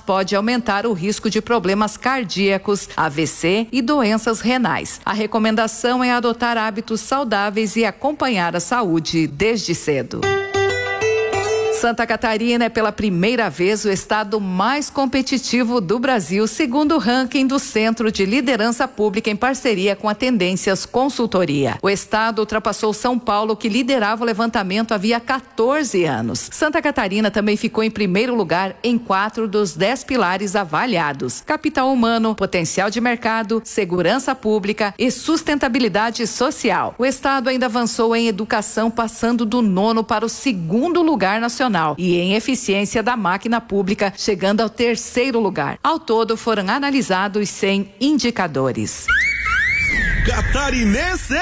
pode aumentar o risco de problemas cardíacos, AVC e doenças renais. A recomendação é adotar hábitos saudáveis e acompanhar a saúde desde cedo. Santa Catarina é pela primeira vez o estado mais competitivo do Brasil, segundo o ranking do Centro de Liderança Pública em parceria com a Tendências Consultoria. O estado ultrapassou São Paulo, que liderava o levantamento havia 14 anos. Santa Catarina também ficou em primeiro lugar em 4 dos 10 pilares avaliados: capital humano, potencial de mercado, segurança pública e sustentabilidade social. O estado ainda avançou em educação, passando do 9º para o 2º lugar nacional, e em eficiência da máquina pública, chegando ao 3º lugar. Ao todo, foram analisados 100 indicadores. Catarinense.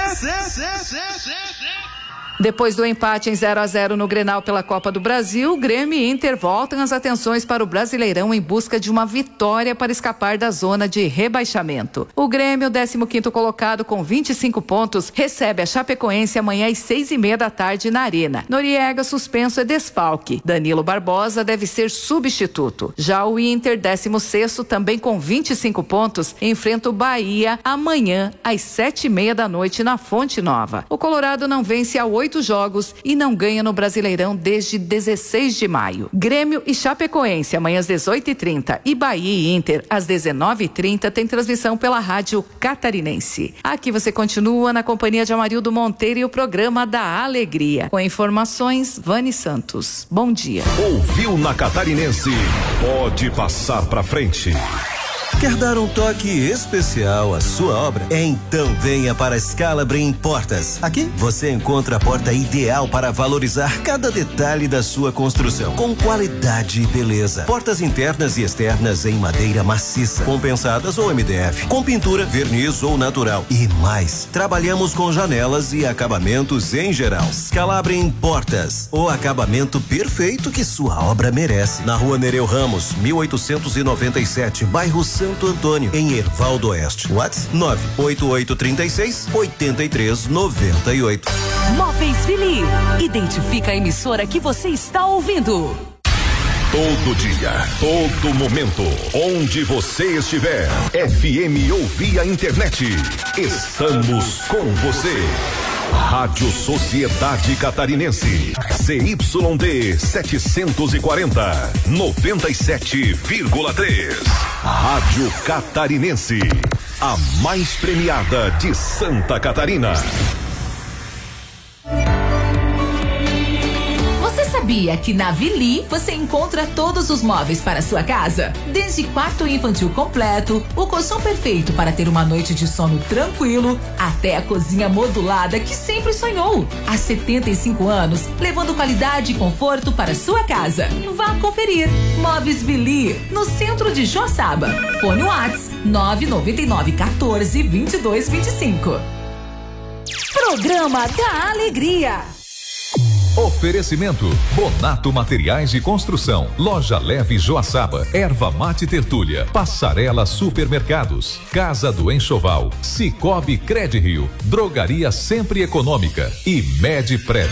Depois do empate em 0-0 no Grenal pela Copa do Brasil, Grêmio e Inter voltam as atenções para o Brasileirão em busca de uma vitória para escapar da zona de rebaixamento. O Grêmio, 15º colocado com 25 pontos, recebe a Chapecoense amanhã às 6:30 da tarde na Arena. Noriega, suspenso, é desfalque. Danilo Barbosa deve ser substituto. Já o Inter, 16º, também com 25 pontos, enfrenta o Bahia amanhã às 7:30 da noite na Fonte Nova. O Colorado não vence há 8 jogos e não ganha no Brasileirão desde 16 de maio. Grêmio e Chapecoense amanhã às 18:30 e Bahia e Inter às 19:30 tem transmissão pela Rádio Catarinense. Aqui você continua na companhia de Amarildo Monteiro e o programa da Alegria. Com informações, Vani Santos. Bom dia. Ouviu na Catarinense? Pode passar pra frente. Quer dar um toque especial à sua obra? Então venha para a Scalabrin Portas. Aqui você encontra a porta ideal para valorizar cada detalhe da sua construção, com qualidade e beleza. Portas internas e externas em madeira maciça, compensadas ou MDF, com pintura, verniz ou natural e mais. Trabalhamos com janelas e acabamentos em geral. Scalabrin Portas, o acabamento perfeito que sua obra merece. Na Rua Nereu Ramos, 1897, bairro Santo Antônio, em Ervaldo Oeste. WhatsApp 98836-8398. Móveis Vili. Identifica a emissora que você está ouvindo. Todo dia, todo momento, onde você estiver. FM ou via internet. Estamos com você. Rádio Sociedade Catarinense. CYD 740, 97,3. Rádio Catarinense. A mais premiada de Santa Catarina. Sabia que na Vili você encontra todos os móveis para sua casa? Desde quarto infantil completo, o colchão perfeito para ter uma noite de sono tranquilo, até a cozinha modulada que sempre sonhou. Há 75 anos, levando qualidade e conforto para sua casa. Vá conferir. Móveis Vili, no centro de Joaçaba. Fone WhatsApp 999 14 22 25. Programa da Alegria. Oferecimento: Bonato Materiais de Construção, Loja Leve Joaçaba, Erva Mate Tertúlia, Passarela Supermercados, Casa do Enxoval, Cicobi Credirio, Drogaria Sempre Econômica e Medprev.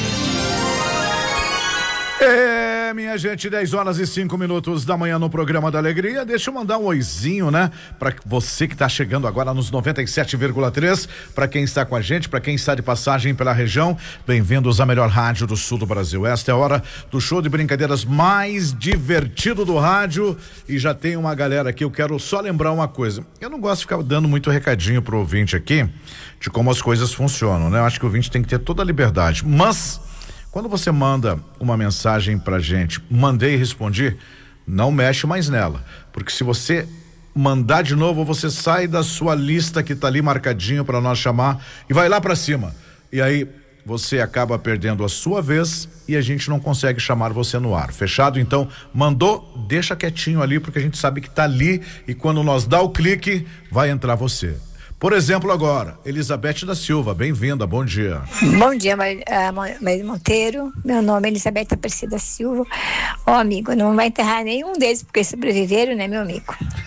Minha gente, 10h05 da manhã no programa da Alegria. Deixa eu mandar um oizinho, né? Pra você que tá chegando agora nos 97,3, pra quem está com a gente, pra quem está de passagem pela região, bem-vindos à melhor rádio do sul do Brasil. Esta é a hora do show de brincadeiras mais divertido do rádio e já tem uma galera aqui. Eu quero só lembrar uma coisa, eu não gosto de ficar dando muito recadinho pro ouvinte aqui de como as coisas funcionam, né? Eu acho que o ouvinte tem que ter toda a liberdade, mas quando você manda uma mensagem pra gente, mandei e respondi, não mexe mais nela, porque se você mandar de novo, você sai da sua lista que tá ali marcadinho para nós chamar e vai lá pra cima, e aí você acaba perdendo a sua vez e a gente não consegue chamar você no ar. Fechado? Então, mandou, deixa quietinho ali, porque a gente sabe que tá ali e quando nós dá o clique, vai entrar você. Por exemplo, agora, Elizabeth da Silva, bem-vinda, bom dia. Bom dia, Maria Monteiro, meu nome é Elizabeth Aparecida Silva. Amigo, não vai enterrar nenhum deles, porque sobreviveram, né, meu amigo?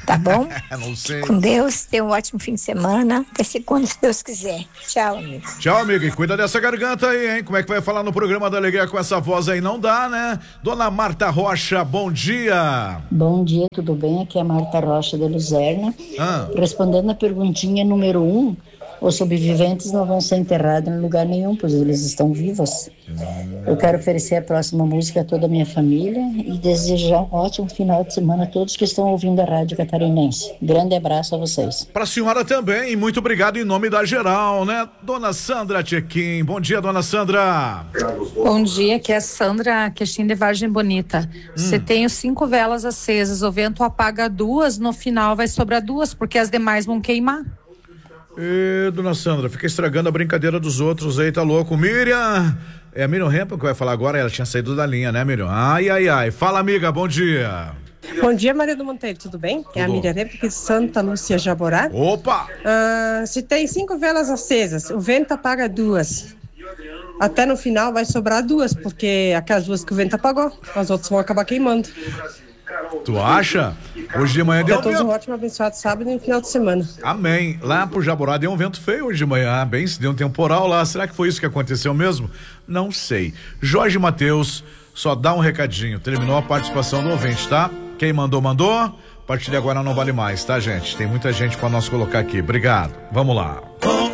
Tá bom? Não sei. Com Deus, tenha um ótimo fim de semana. Até segunda, se Deus quiser. Tchau, amigo. Tchau, amigo. E cuida dessa garganta aí, hein? Como é que vai falar no programa da Alegria com essa voz aí? Não dá, né? Dona Marta Rocha, bom dia. Bom dia, tudo bem? Aqui é a Marta Rocha de Luzerna. Respondendo a perguntinha número 1, os sobreviventes não vão ser enterrados em lugar nenhum, pois eles estão vivos. Eu quero oferecer a próxima música a toda a minha família e desejar um ótimo final de semana a todos que estão ouvindo a Rádio Catarinense. Grande abraço a vocês. Pra senhora também, e muito obrigado em nome da geral, né? Dona Sandra Tchequim. Bom dia, dona Sandra. Bom dia, aqui é a Sandra Queixinho de Vargem Bonita. Você tem 5 velas acesas, o vento apaga 2, no final vai sobrar 2, porque as demais vão queimar. Dona Sandra, fica estragando a brincadeira dos outros aí, tá louco. Miriam, é a Miriam Rempa que vai falar agora, ela tinha saído da linha, né, Miriam? Ai. Fala, amiga, bom dia. Bom dia, Maria do Monteiro, tudo bem? É a Miriam Rempa aqui de Santa Lúcia Jaborá. Opa! Se tem 5 velas acesas, o vento apaga 2. Até no final vai sobrar 2, porque aquelas 2 que o vento apagou, as outras vão acabar queimando. Tu acha? Hoje de manhã deu um vento. Um ótimo abençoado sábado e no final de semana. Amém. Lá pro Jaborá deu um vento feio hoje de manhã. Bem, se deu um temporal lá. Será que foi isso que aconteceu mesmo? Não sei. Jorge Mateus, só dá um recadinho. Terminou a participação do ouvinte, tá? Quem mandou. A partir de agora não vale mais, tá, gente? Tem muita gente pra nós colocar aqui. Obrigado. Vamos lá.